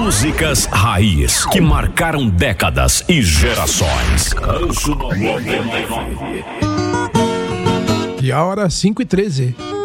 Músicas raiz que marcaram décadas e gerações. Rancho 99. E a hora 5h13.